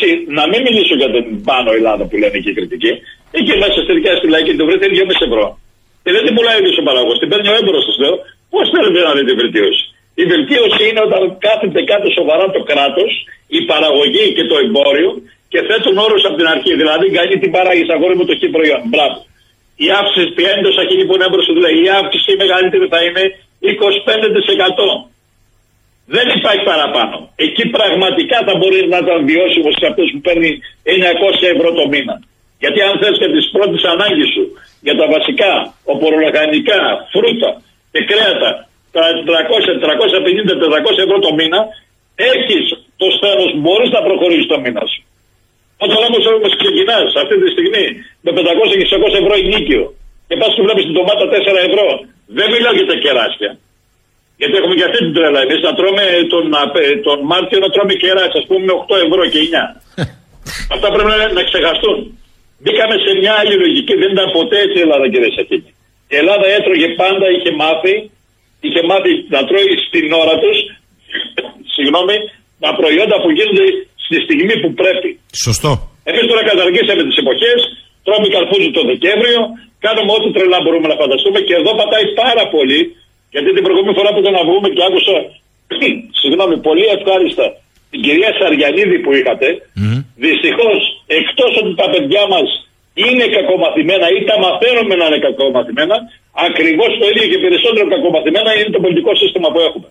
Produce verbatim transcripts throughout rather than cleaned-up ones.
Εντάξει, να μην μιλήσω για την πάνω Ελλάδα που λένε και η κριτική. Εκεί μέσα στη δικιά στη λαϊκή του βρείτε δυόμισι ευρώ. Και δεν την πουλάει ο ίδιος ο παραγωγός. Την παίρνει ο έμπορος, σας λέω. Πώς θέλετε να δείτε βελτίωση? Η βελτίωση είναι όταν κάθεται κάτω σοβαρά το κράτος, η παραγωγή και το εμπόριο και θέτουν όρους από την αρχή. Δηλαδή, κάνει την παράγει αγόρι μου το χι προϊόν. Μπράβο. Η αύξηση πιάνει το σακίνι που είναι έμπορος του λέει. Η αύξηση η μεγαλύτερη θα είναι είκοσι πέντε τοις εκατό. Δεν υπάρχει παραπάνω. Εκεί πραγματικά θα μπορεί να ήταν βιώσιμο σε αυτούς που παίρνει εννιακόσια ευρώ το μήνα. Γιατί αν θες και τις πρώτες ανάγκες σου για τα βασικά, οπορολαχανικά, φρούτα και κρέατα, τα τριακόσια, τριακόσια πενήντα, τετρακόσια ευρώ το μήνα, έχεις το στένος που μπορείς να προχωρήσεις το μήνα σου. Όταν όμως όμως ξεκινάς αυτή τη στιγμή με πεντακόσια και εξακόσια ευρώ ενίκιο και πας και βλέπεις την ντομάτα τέσσερα ευρώ, δεν μιλάω για τα κεράσια. Γιατί έχουμε και αυτή την τρέλα. Εμείς να τρώμε τον, τον Μάρτιο να τρώμε κεράσια, ας πούμε με οκτώ ευρώ και εννιά. Αυτά πρέπει να, να ξεχαστούν. Μπήκαμε σε μια άλλη λογική, δεν ήταν ποτέ έτσι η Ελλάδα, κύριε Σακίνη. Η Ελλάδα έτρωγε πάντα, είχε μάθει, είχε μάθει να τρώει στην ώρα τους, συγγνώμη, τα προϊόντα που γίνονται στη στιγμή που πρέπει. Σωστό. Εμείς τώρα καταργήσαμε τις εποχές, τρώμε καρπούζι το Δεκέμβριο, κάνουμε ό,τι τρελά μπορούμε να φανταστούμε και εδώ πατάει πάρα πολύ, γιατί την προηγούμενη φορά που ήταν να βγούμε και άκουσα, συγγνώμη, πολύ ευχάριστα την κυρία Σαριανίδη που είχατε, mm. δυστυχώς εκτός ότι τα παιδιά μας είναι κακομαθημένα ή τα μαθαίνουμε να είναι κακομαθημένα, ακριβώς το ίδιο και περισσότερο κακομαθημένα είναι το πολιτικό σύστημα που έχουμε.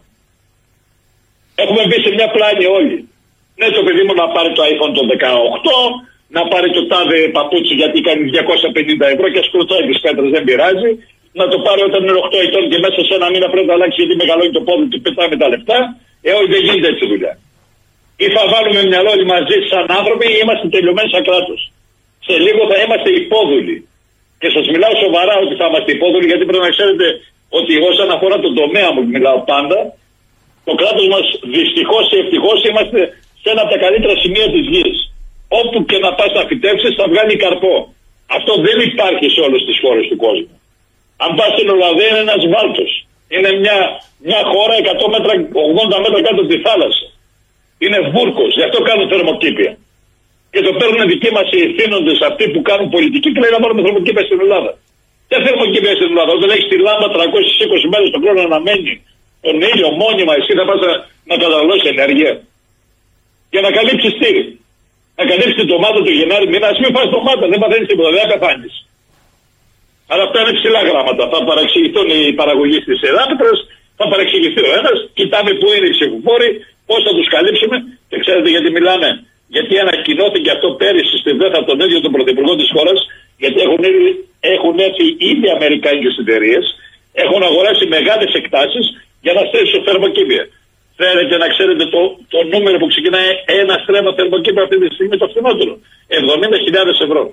Έχουμε μπει σε μια πλάνη όλοι. Ναι, το παιδί μου να πάρει το iPhone το δεκαοκτώ, να πάρει το τάδε παπούτσι γιατί κάνει διακόσια πενήντα ευρώ και σκουρτσάει τις πέτρες, δεν πειράζει. Να το πάρει όταν είναι οκτώ ετών και μέσα σε ένα μήνα πρέπει να αλλάξει γιατί μεγαλώνει το πόδι του, πετάμε τα λεφτά. Ε, όχι, δεν γίνεται έτσι δουλειά. Ή θα βάλουμε μυαλό όλοι μαζί σαν άνθρωποι ή είμαστε τελειωμένοι σαν κράτος. Σε λίγο θα είμαστε υπόδουλοι. Και σας μιλάω σοβαρά ότι θα είμαστε υπόδουλοι, γιατί πρέπει να ξέρετε ότι όσον αφορά τον τομέα μου που μιλάω πάντα, το κράτος μας δυστυχώς ή ευτυχώς είμαστε σε ένα από τα καλύτερα σημεία της γης. Όπου και να πας να φυτέψεις θα βγάλει καρπό. Αυτό δεν υπάρχει σε όλες τις χώρες του κόσμου. Αν πας στην Ολλανδία είναι ένας βάλτος. Είναι μια, μια χώρα εκατό μέτρα, ογδόντα μέτρα κάτω από τη θάλασσα. Είναι βούρκος, γι' αυτό κάνουν θερμοκήπια. Και το παίρνουν δικοί μας οι ευθύνοντες αυτοί που κάνουν πολιτική και λένε να βάλουμε θερμοκήπια στην Ελλάδα. Τι θερμοκήπια στην Ελλάδα? Όταν έχεις τη λάμπα τριακόσιες είκοσι μέρες τον χρόνο να μένει τον ήλιο μόνιμα, εσύ θα πας να, να καταναλώσεις ενέργεια. Για να καλύψεις τι? Να καλύψεις την ντομάτα του Γενάρη μήνα, ας μην φας ντομάτα, δεν παθαίνεις τίποτα, δεν θα πεθάνεις. Αλλά αυτά είναι ψηλά γράμματα. Θα παραξηγηθούν οι παραγωγοί στις εδάφητρες, θα παραξηγηθεί ο ένας, κοιτάμε πού είναι οι ψηφοφόροι, πώς θα τους καλύψουμε και ξέρετε γιατί μιλάμε. Γιατί ανακοινώθηκε αυτό πέρυσι στη ΔΕΘΑ τον ίδιο τον πρωθυπουργό της χώρας, γιατί έχουν, έχουν έρθει ήδη αμερικάνικες εταιρείες, έχουν αγοράσει μεγάλες εκτάσεις για να στήσουν θερμοκήπια. Θέλετε να ξέρετε το, το νούμερο που ξεκινάει ένα στρέμμα θερμοκήπια αυτή τη στιγμή το φθηνότερο. εβδομήντα χιλιάδες ευρώ.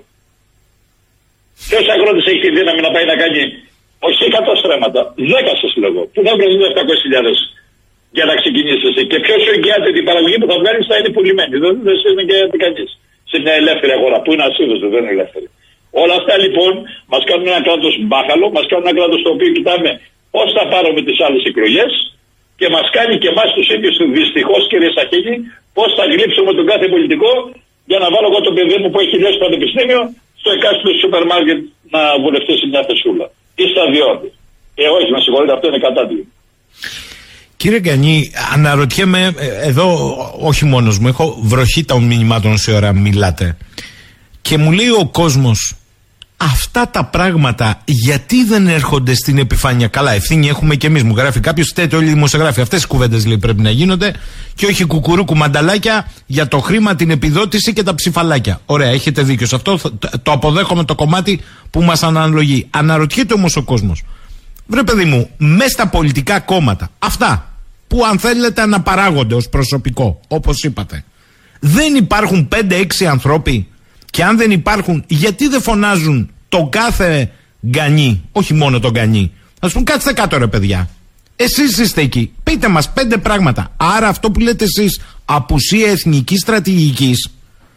Ποιος αγρότης έχει τη δύναμη να πάει να κάνει όχι εκατό στρέμματα, δέκα σας λέγω, που θα βρουν επτακόσιες χιλιάδες για να ξεκινήσει εσύ. Και ποιος εγγυάται την παραγωγή που θα βγάλει θα είναι πουλημένη. Δεν δεν είναι εγγυάται κανείς σε μια ελεύθερη αγορά που είναι ασίδωτο, δεν είναι ελεύθερη. Όλα αυτά λοιπόν μας κάνουν ένα κράτος μπάχαλο, μας κάνουν ένα κράτος το οποίο κοιτάμε πώς θα πάρουμε τις άλλες εκλογές και μας κάνει και εμάς τους ίδιους δυστυχώς, κύριε Σακίνη, πώς θα γλύψουμε τον κάθε πολιτικό για να βάλω εγώ τον παιδί μου που έχει λιώσει στο πανεπιστήμιο στο εκάστοτε σούπερ μάρκετ να βουλευτεί σε μια θεσούλα. Ή σταδιώτη. Ε, όχι, με συγχωρείτε, αυτό είναι κατάδειγμα. Κύριε Γκανή, αναρωτιέμαι, εδώ όχι μόνος μου, έχω βροχή των μηνυμάτων σε ώρα μιλάτε. Και μου λέει ο κόσμος, αυτά τα πράγματα γιατί δεν έρχονται στην επιφάνεια? Καλά, ευθύνη έχουμε κι εμείς. Μου γράφει κάποιος, φταίτε όλοι οι δημοσιογράφοι. Αυτές οι κουβέντες λέει πρέπει να γίνονται. Και όχι κουκουρούκου μανταλάκια για το χρήμα, την επιδότηση και τα ψηφαλάκια. Ωραία, έχετε δίκιο σε αυτό. Το αποδέχομαι το κομμάτι που μας αναλογεί. Αναρωτιέται όμως ο κόσμος, βρε παιδί μου, μέσα στα πολιτικά κόμματα, αυτά που αν θέλετε αναπαράγονται ως προσωπικό, όπως είπατε, δεν υπάρχουν πέντε έξι ανθρώποι? Και αν δεν υπάρχουν, γιατί δεν φωνάζουν τον κάθε Γκανή, όχι μόνο τον Γκανή? Ας πούμε, κάτσε κάτω ρε παιδιά. Εσείς είστε εκεί. Πείτε μας πέντε πράγματα. Άρα αυτό που λέτε εσείς, απουσία εθνικής στρατηγικής,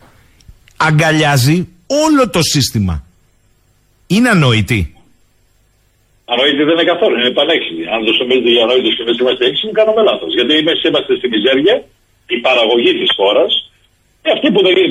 αγκαλιάζει όλο το σύστημα. Είναι ανοητή? Ανοητή δεν είναι καθόλου. Είναι πανέξυπνη. Αν το νομίζετε για ανόητος και εμείς είμαστε έξυπνοι, κάνουμε λάθος. Γιατί εμείς είμαστε στη μιζέρια, η παραγωγή της χώρας, και αυτοί που δεν